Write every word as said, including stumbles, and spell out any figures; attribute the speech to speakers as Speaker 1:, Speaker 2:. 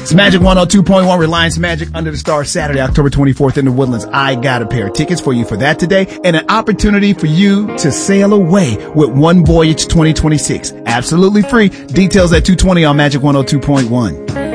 Speaker 1: It's Magic one oh two point one, Reliance Magic Under the Stars, Saturday, October twenty-fourth in the Woodlands. I got a pair of tickets for you for that today and an opportunity for you to sail away with One Voyage twenty twenty-six. Absolutely free. Details at two twenty on Magic one oh two point one.